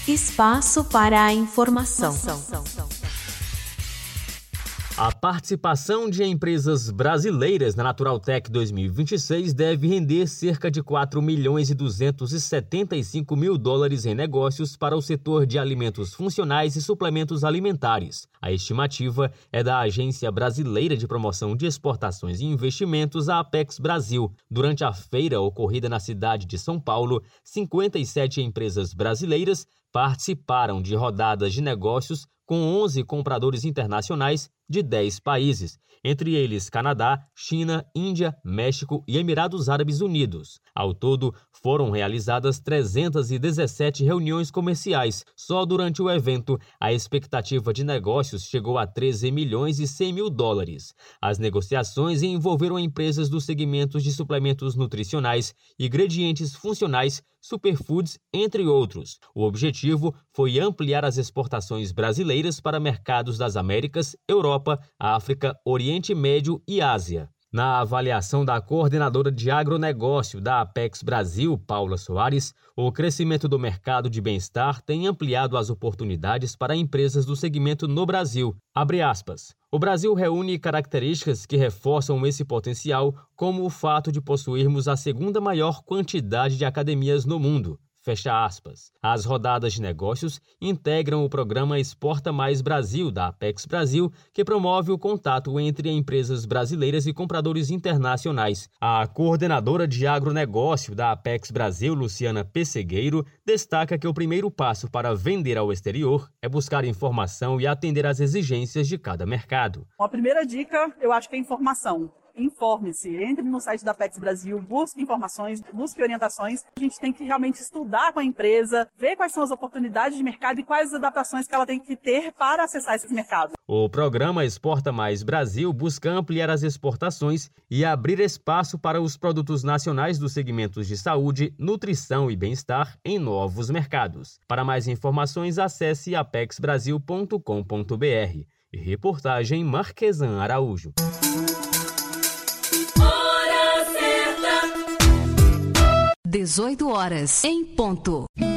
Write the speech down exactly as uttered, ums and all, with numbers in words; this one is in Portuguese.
Espaço para a informação. A participação de empresas brasileiras na Naturaltech dois mil e vinte e seis deve render cerca de quatro milhões e duzentos e setenta e cinco mil dólares em negócios para o setor de alimentos funcionais e suplementos alimentares. A estimativa é da Agência Brasileira de Promoção de Exportações e Investimentos, a Apex Brasil. Durante a feira ocorrida na cidade de São Paulo, cinquenta e sete empresas brasileiras participaram de rodadas de negócios com onze compradores internacionais de dez países, entre eles Canadá, China, Índia, México e Emirados Árabes Unidos. Ao todo, foram realizadas trezentas e dezessete reuniões comerciais. Só durante o evento, a expectativa de negócios chegou a treze milhões e cem mil dólares. As negociações envolveram empresas dos segmentos de suplementos nutricionais, ingredientes funcionais, superfoods, entre outros. O objetivo foi ampliar as exportações brasileiras para mercados das Américas, Europa, África, Oriente Médio e Ásia. Na avaliação da coordenadora de agronegócio da Apex Brasil, Paula Soares, o crescimento do mercado de bem-estar tem ampliado as oportunidades para empresas do segmento no Brasil. Abre aspas. O Brasil reúne características que reforçam esse potencial, como o fato de possuirmos a segunda maior quantidade de academias no mundo. Fecha aspas. As rodadas de negócios integram o programa Exporta Mais Brasil, da Apex Brasil, que promove o contato entre empresas brasileiras e compradores internacionais. A coordenadora de agronegócio da Apex Brasil, Luciana Pessegueiro, destaca que o primeiro passo para vender ao exterior é buscar informação e atender às exigências de cada mercado. A primeira dica, eu acho que é informação. Informe-se, entre no site da Apex Brasil, busque informações, busque orientações. A gente tem que realmente estudar com a empresa, ver quais são as oportunidades de mercado e quais as adaptações que ela tem que ter para acessar esse mercado. O programa Exporta Mais Brasil busca ampliar as exportações e abrir espaço para os produtos nacionais dos segmentos de saúde, nutrição e bem-estar em novos mercados. Para mais informações, acesse apex brasil ponto com ponto b r. Reportagem Marquesan Araújo. dezoito horas em ponto.